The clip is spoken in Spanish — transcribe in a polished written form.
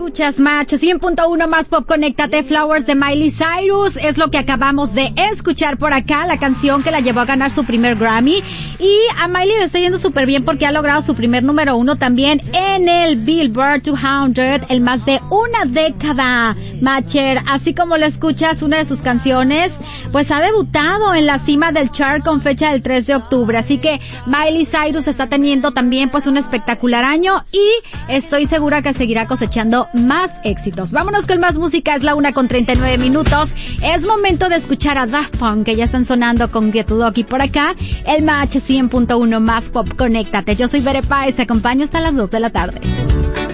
Escuchas Match 100.1 más pop, conéctate. Flowers de Miley Cyrus es lo que acabamos de escuchar por acá, la canción que la llevó a ganar su primer Grammy. Y a Miley le está yendo súper bien porque ha logrado su primer número 1 también en el Billboard 200 en más de una década. Matcher, así como la escuchas, una de sus canciones pues ha debutado en la cima del chart con fecha del 3 de octubre. Así que Miley Cyrus está teniendo también pues un espectacular año y estoy segura que seguirá cosechando más éxitos. Vámonos con más música, es la 1:39. Es momento de escuchar a Daft Punk, que ya están sonando con Get Lucky por acá. El Match 100.1 más pop, conéctate. Yo soy Bere Páez, te acompaño hasta las 2 de la tarde.